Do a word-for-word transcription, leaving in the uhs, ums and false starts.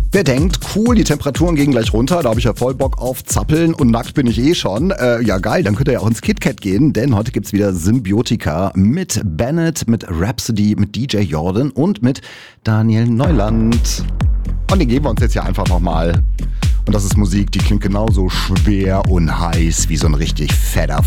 Wer denkt, cool, die Temperaturen gehen gleich runter, da habe ich ja voll Bock auf Zappeln und nackt bin ich eh schon. Äh, ja geil, dann könnt ihr ja auch ins KitKat gehen, denn heute gibt's wieder Symbiotika mit Bennett, mit Rhapsody, mit D J Jordan und mit Daniel Neuland. Und den geben wir uns jetzt ja einfach nochmal. Und das ist Musik, die klingt genauso schwer und heiß wie so ein richtig fetter